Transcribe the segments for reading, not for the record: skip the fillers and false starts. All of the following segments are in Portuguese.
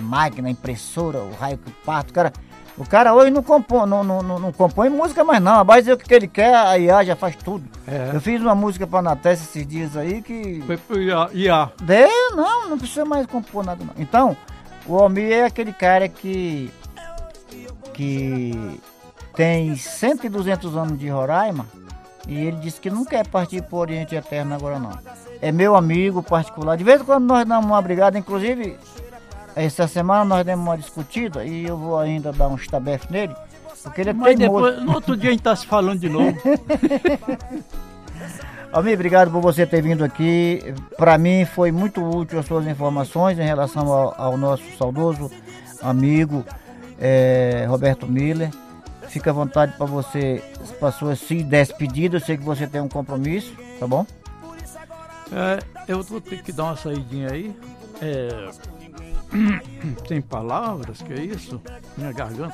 máquina, a impressora, o raio que parto, o cara hoje não compõe música mais não, mas o que ele quer, a IA já faz tudo. Eu fiz uma música pra Anatécia esses dias aí que... Foi pro IA. Não precisa mais compor nada não. Então, o Almir é aquele cara que tem 100 e 200 anos de Roraima e ele disse que não quer partir pro Oriente Eterno agora não. É meu amigo particular, de vez em quando nós damos uma brigada, inclusive... Essa semana nós demos uma discutida e eu vou ainda dar um estabefe nele, porque ele é Mas teimoso. depois, no outro dia a gente tá se falando de novo. Almir, obrigado por você ter vindo aqui. Para mim foi muito útil as suas informações em relação ao nosso saudoso amigo Roberto Miller. Fica à vontade para você, para suas se despedidas. Eu sei que você tem um compromisso, tá bom? Eu vou ter que dar uma saidinha aí. Sem palavras, que é isso? Minha garganta.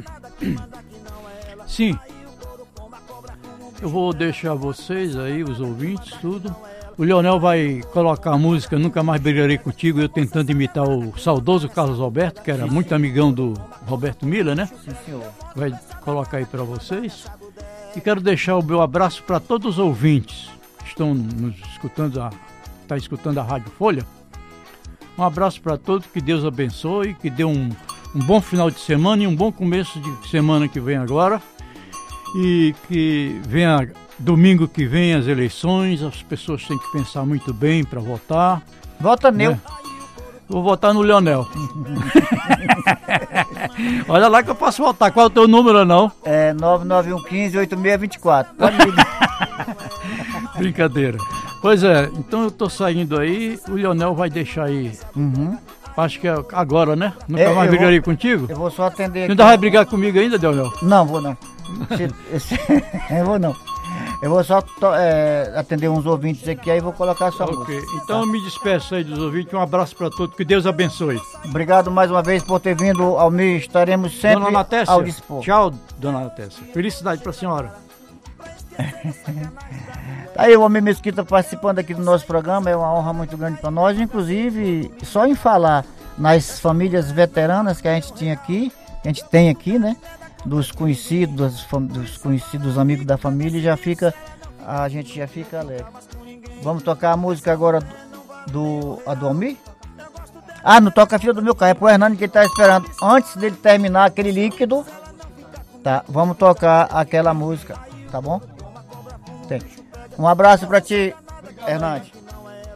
Sim. Eu vou deixar vocês aí, os ouvintes, tudo. O Leonel vai colocar a música Nunca Mais Brigarei Contigo, eu tentando imitar o saudoso Carlos Alberto, que era muito amigão do Roberto Miller, né? Sim, senhor. Vai colocar aí para vocês. E quero deixar o meu abraço para todos os ouvintes que estão nos escutando, tá escutando a Rádio Folha. Um abraço para todos, que Deus abençoe, que dê um bom final de semana e um bom começo de semana que vem agora. E que venha domingo que vem as eleições, as pessoas têm que pensar muito bem para votar. Vota nele. Vou votar no Leonel. Olha lá que eu posso votar. Qual é o teu número, não? 99115-8624. Pode ligar. Brincadeira. Pois é, então eu tô saindo aí, o Leonel vai deixar aí. Acho que é agora, né? Nunca mais brigarei contigo? Eu vou só atender aqui. Você ainda vai brigar comigo ainda, Leonel? Não, vou não. Eu vou não. Eu vou só atender uns ouvintes aqui, aí vou colocar a sua música. Então eu me despeço aí dos ouvintes, um abraço para todos, que Deus abençoe. Obrigado mais uma vez por ter vindo, Almir, estaremos sempre Dona Anatécia, ao dispor. Tchau, Dona Anatécia. Felicidade para a senhora. Tá aí o Almir Mesquita participando aqui do nosso programa, é uma honra muito grande para nós, inclusive só em falar nas famílias veteranas que a gente tem aqui, né? Dos conhecidos, dos amigos da família, a gente já fica alegre. Vamos tocar a música agora do Almir? Não toca a filha do meu carro, é pro Hernani que ele tá esperando. Antes dele terminar aquele líquido, tá? Vamos tocar aquela música, tá bom? Tem. Um abraço pra ti, Hernani.